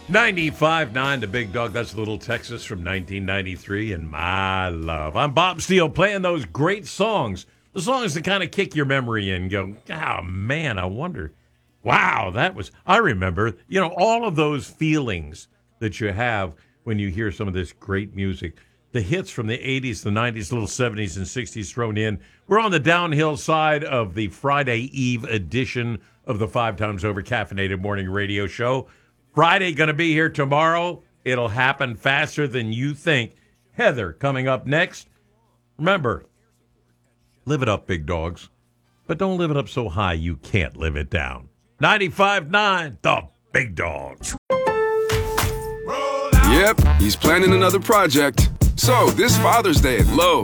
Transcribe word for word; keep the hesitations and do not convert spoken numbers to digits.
ninety-five point nine, the Big Dog. That's Little Texas from nineteen ninety-three, and My Love. I'm Bob Steele, playing those great songs, the songs that kind of kick your memory in and go, oh, man, I wonder. Wow, that was, I remember, you know, all of those feelings that you have when you hear some of this great music. The hits from the eighties, the nineties, little seventies and sixties thrown in. We're on the downhill side of the Friday Eve edition of the Five Times Over Caffeinated Morning Radio Show. Friday going to be here tomorrow. It'll happen faster than you think. Heather coming up next. Remember, live it up, big dogs. But don't live it up so high you can't live it down. ninety-five point nine, the Big Dog. Yep, he's planning another project. So, this Father's Day at Lowe's.